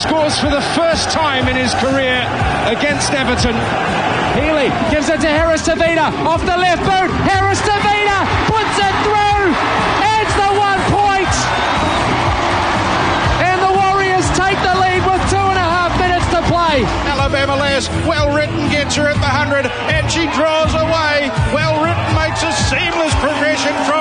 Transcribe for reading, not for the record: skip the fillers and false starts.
Scores for the first time in his career against Everton. Healy gives it to Harris-Tavita off the left boot. Harris-Tavita puts it through. Adds the 1 point. And the Warriors take the lead with 2.5 minutes to play. Alabama Les, well written, gets her at the 100 and she draws away. Well written makes a seamless progression from